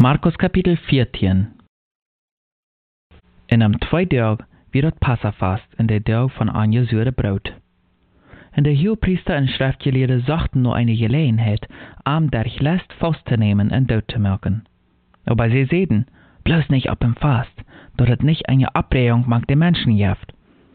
Markus Kapitel 14. En am 2 dag wird het Passafast in der dag van Ungezuurde Brood. En de Hohepriester en schriftgeleerden zochten nur eine Gelegenheit, der Last festzunehmen und dood zu machen. Aber sie zeiden, bloß nicht ab dem Fast, dort het nicht eine Abregung mag den Menschen jaft.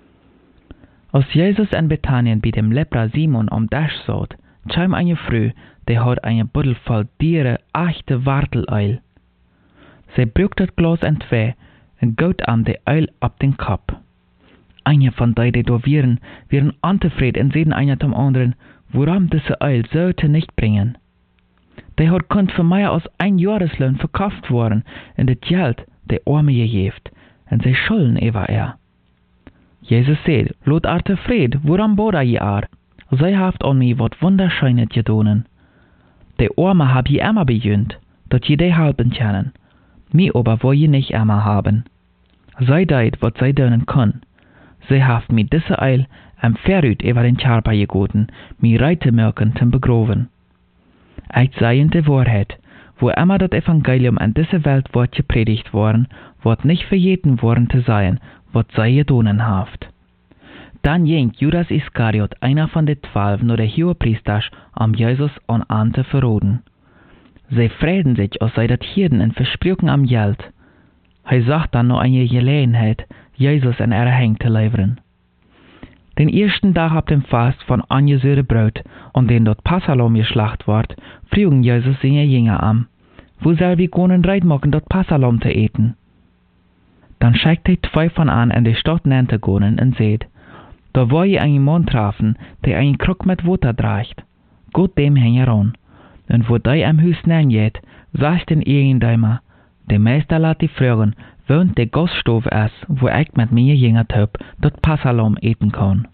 Als Jesus in Bethanien bei dem Lepra Simon am Dasch saß, kam eine Frau, die hat eine Buddel voll Diere, echte Warteleil. Sie brücht das Glas in zwei und gaut am de Eil ab den Kopf. Eine von die da wären unzufrieden und sehen einer zum anderen, warum diese Eil sollte nicht bringen. Die hat kund für mehr als 1 Jahreslohn verkauft worden und das Geld der Arme gegeben, und sie schulden über Jesus sagt, lot ar tevreden, warum boda je ar? Zij haft an mij wat wunderschönes gedonen. De Arme hab je immer bejönt, dat je die halben können. Mi aber wo je nicht immer haben. Zij deit, wat zij donen kann. Zij haft mi diese Eil am Verrüt über den Körper gegoten, mi reite merken zum begroven. Ich sei in der Wahrheit, wo immer das Evangelium an dieser Welt wird gepredigt worden, wird nicht für jeden worden zu sein, was sei gedonen haft. Dann ging Judas Iskariot, einer von den 12, nur der Hohepriester, Jesus an zu verroden. Sie freuen sich, als sei das Hirden und versprechen am Geld. Sagt dann noch eine Gelegenheit, Jesus in ihre Hände zu liefern. Den ersten Tag ab dem Fast von Ungezuurde Brood, und den dort Passalom geschlacht wird, fragen Jesus seine Jünger an, wo soll wir gehen und machen, dort Passalom zu eten? Dann schickt die 2 von an in die Stadt nannte gehen und seht, da wo ihr einen Mann trafen, der einen Krug mit Wasser trägt. Geht dem heran. Und wo die am Haus nennen geht, sagt den irgendjemand, der Meister lässt die fragen, wohnt der Gaststube ist, wo ich mit mir Jünger hab, dort Passalom eten kann.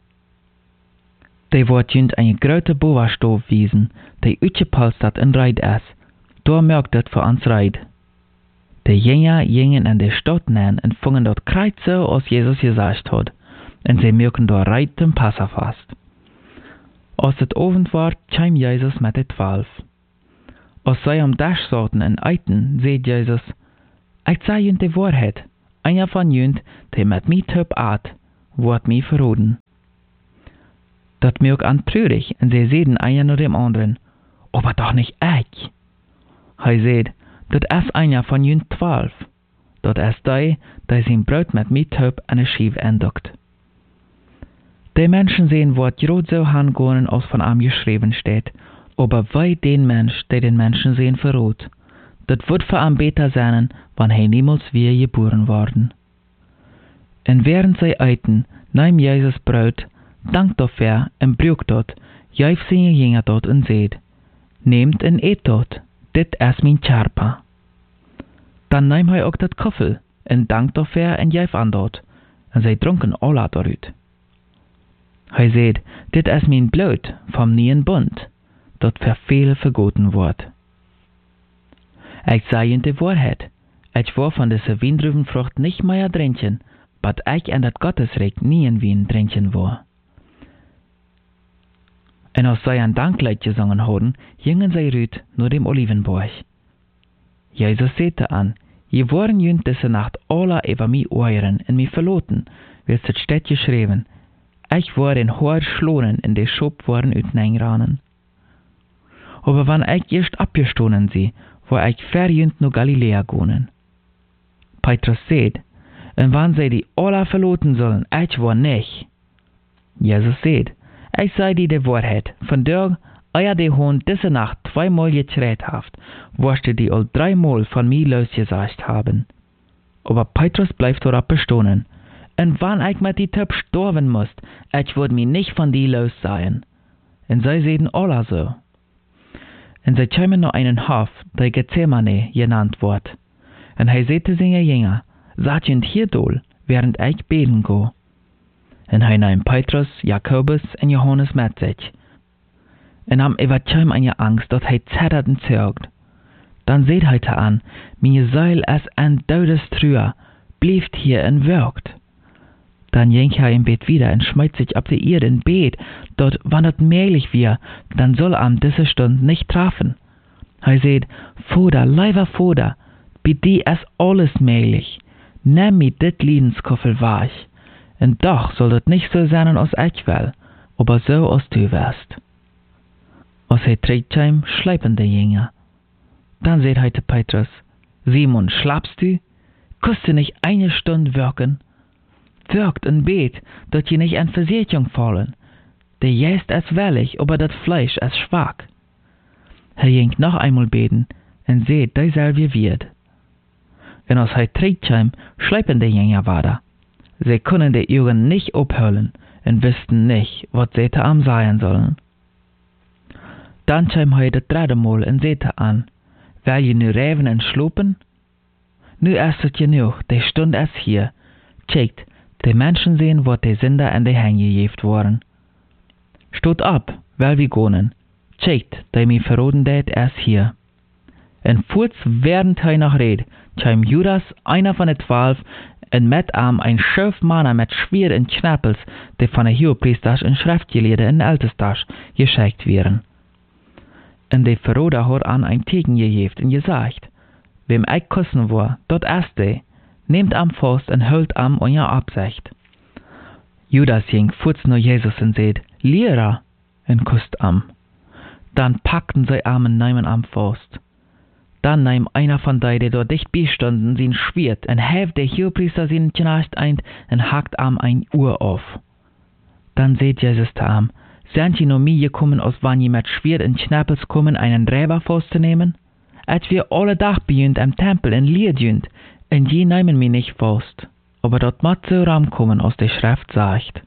Die wird jünd eine große Boverstube wiesen, die utgepolstert und reit ist. Da merkt das für uns reit. Die Jünger gingen in die Stadt nennen und fingen dort kreuz so, als Jesus gesagt hat. Und sie merken dort reit zum Passafast. Als het Abend war, kam Jesus mit den 12. Als sie am Dasch saßen und eiten, seht Jesus, ich sage ihnen die Wahrheit, einer von ihnen, der mit mir töp at, wird mich verroden. Das merkt an traurig, und sie sehen einer nach dem anderen, aber doch nicht ich. Seht, das ist einer von ihnen 12. Das ist der sein Brot mit mir töp an der Schief entdeckt. Die Menschen sehen, was gerade so hingehen, als von ihm geschrieben steht, aber wei den Mensch, der den Menschen sehen, verrot. Das wird für ihn besser sein, wenn er niemals wieder geboren worden. Und während sie eiten, nahm Jesus Brot, dankt dafür und brücht dort, jäuf seine Jünger dort und seht, nehmt und eet dort, dit ist mein Körper. Dann nahm er auch das Koffel und dankt dafür und jäuf an dort, und sie trunken alle dort. Seht, dit ist mein Blut vom neuen Bund, dat für viele vergoten wird. Ich sage ihnen die Wahrheit, ich war von dieser Weintraubenfrucht nicht mehr trinken, but ich in das Gottesreich nie in Wein trinken war. Und als sie ein Danklied gesungen hatten, gingen sie rüt nur dem Olivenberg. Jesus sagte an, je waren jünd diese Nacht alle über mich euren und mich verloten, wird es steht geschrieben, ich war in hoher Schlonen in die Schub waren utneingranen. Aber wenn ich erst abgestohlen sie, war ich verjünd nur Galiläa gehen. Petrus sagt, und wann sie die alle verloten sollen, ich war nicht. Jesus sagt, ich sei dir die Wahrheit, von der, euer die Hund diese Nacht 2-mal geschreit haft, wirst du die all 3-mal von mir losgesagt haben. Aber Petrus bleibt dort bestehen. Und wann ich mit die Töp sterben muss, ich würde mich nicht von dir los sein. Und sie sehen alle so. Und sie kamen noch einen Hof, der Gethsemane genannt wird. Und er sagte seine Jünger, seid ihr hier dol, während ich beten go. Und er nahm Petrus, Jakobus und Johannes mit sich. Und am überkam eine Angst, dass er zittert und zögt. Dann seht er an, meine Seele ist ein Todestrühr, blieft hier und wirkt. Dann ging er im Bett wieder und schmeißt sich ab der Erde in Bett, dort, wann es möglich wär, dann soll am diese Stunde nicht treffen. Er sagt, Vater, leiber Vater, bei dir ist alles möglich. Nimm mir dit Liedenskoffel weg. Und doch soll das nicht so sein, als ich will, aber so, als du wirst. Als er zurückkam, schleipen die Jünger. Dann sagt er zu Petrus, Simon, schlafst du? Kannst du nicht eine Stunde wirken? Wirkt und bet, dass je nicht in Versuchung fallen. Der Geist ist willig, aber das Fleisch ist schwach. Er ging noch einmal beten und seht, derselbe wird. Und als er zurückkam, schleipen die Jünger weiter. Sie können die Augen nicht abhören und wussten nicht, was sie da am sagen sollen. Dann kam er das dritte Mal und sagte an, will je nu reven und schlupen? Nu ist es genug, die Stunde ist hier. Checkt, die Menschen sehen, was die Sünder an die Hänge gejeft worden. Steht ab, weil wir gehen. Checkt, die mir verroden det ist hier. Und kurz während er noch redet, kam Judas, einer von den 12, und mit ihm ein Schöf Mann mit Schwert und Knäppels, die von den Hohepriesters und Schriftgelehrten in Ältesters geschickt werden. Und der Verroder hat an ein Tegen gegeben und gesagt, wem ich küssen war, dort ist der, nehmt am fast und hält am euer Absicht. Judas ging kurz nach Jesus und sagt, Lehrer, und küsst am. Dann packten sie am und nahmen am fast. Dann nahm einer von denen, die dort dicht beistanden, sein Schwert und heft der Hohepriester seinen Knecht ein und hackt am ein Uhr auf. Dann sagt Jesus zu ihm, sind Sie noch mir gekommen, als wann Sie mit Schwert und Knäppels kommen, einen Räber festzunehmen? Als wir alle Tag bei uns am Tempel in Lied jünd, und Sie nehmen mich nicht fest. Aber dort muss so rankommen, als die Schrift sagt.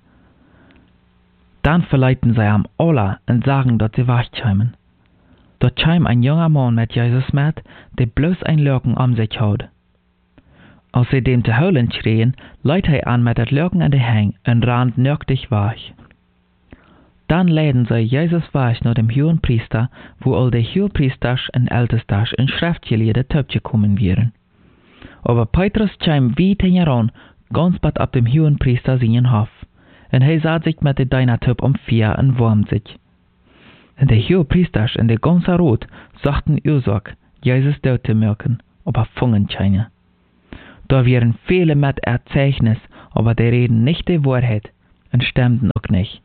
Dann verleiten sie am alle und sagen, dass sie wegkommen. Dort kam ein junger Mann mit Jesus mit, der bloß ein Lürken um sich hat. Als sie dem zu holen schrien, leit er an mit der Lürken an die Hänge und rannt nöchtig weg. Dann leiden sie Jesus weg nach dem Hohenpriester, wo all die Hohenpriesters und Ältesters und Schriftgelehrten gekommen wären. Aber Petrus kam weit heran, ganz bald ab dem Hohenpriester seinen Hof, und er sah sich mit der Deinertüb vier und wärmt sich. Und die Hohenpriesters und der ganze Rot sagten Ursache, Jesus dort zu merken, aber fungen keine. Da wären viele mit Erzeichnis, aber die reden nicht die Wahrheit und stimmten auch nicht.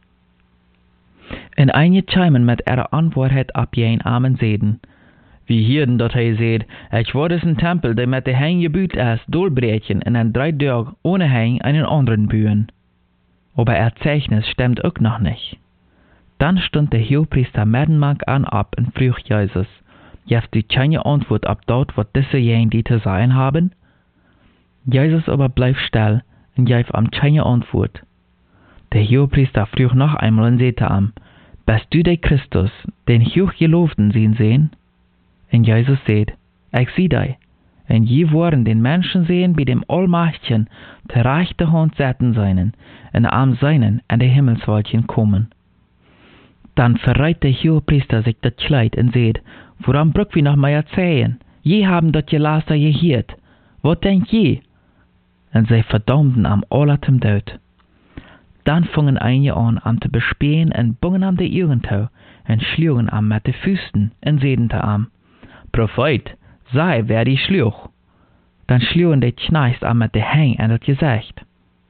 Und einige chimen mit ihrer Antwort ab jen Amen seden. Wie hierden dort er seht, ich war es ein Tempel, der mit der Hänge gebüht ist, Dolbrätchen in ein 3 Tag ohne Hänge einen anderen bühen. Aber Erzeichnis stimmt auch noch nicht. Dann stund der Hohepriester Merdenmark an ab und frug Jesus, jeft du keine Antwort ab dort, was diese jen die zu sagen haben? Jesus aber bleib still und gab ihm keine Antwort. Der Hohepriester frug noch einmal und sagte ihm, bist du der Christus, den Hochgelobten sehen? Und Jesus sagt, ich sieh dich, und je wollen den Menschen sehen, bei dem Allmächtigen, der rechte Hand setzen seinen, und am seinen an die Himmelswolken kommen. Dann verreiht der Hohepriester sich das Kleid und sagt, woran brück wir noch mal erzählen? Je haben das Gelaster gehört. Was denkt je? Und sie verdammten am aller zum Tod. Dann fingen einige an, am zu bespähen und bungen am die Augen zu und schlugen am mit den Füßen und sedten am, Prophet, sei wer die schlug. Dann schlugen die Kneist am mit den Hängen an das Gesicht.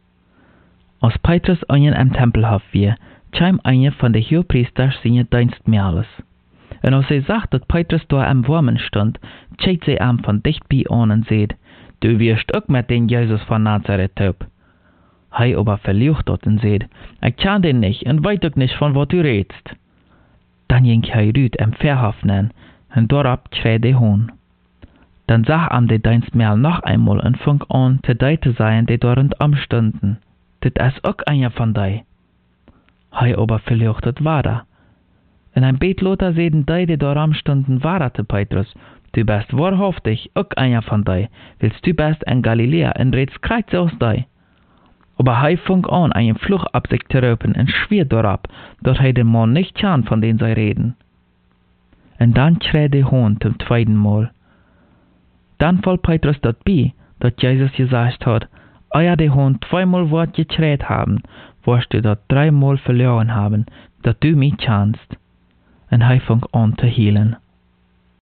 Als Petrus einen am Tempelhof war, kam einer von den Hohepriesters seine Dienstmädels. Und als sie sagt, dass Petrus da am Wurmen stand, schaut sie ihm von dicht bei an und sagt, du wirst auch mit den Jesus von Nazareth taub. Hij aber verliegt dort und sagt, ich kann den nicht und weiß auch nicht, von was du redest. Dann ging er rüt am Verhof nennen und dort schreit der Hohn. Dann sah am der Dienstmädel noch einmal und fing an, zu die zu sein, die dort amstanden. Das ist auch einer von die. Hij aber verliegt dort weiter. Und ein Betloter sehen die dort amstanden, weiter zu Petrus, du bist wahrhaftig auch einer von die, willst du bist in Galiläa und redest kreuz aus die. Aber hij fing an, einen Fluch ab sich zu rüpen und schwier darauf, dass er den Mann nicht kann, von dem sie reden. Und dann schreit der Hohn zum 2. Mal. Dann fällt Petrus dort bei, dass Jesus gesagt hat, euer der Hohn 2-mal Wort geschreit haben, wirst du dort 3-mal verloren haben, dass du mich kannst. Und hij fing an zu heulen.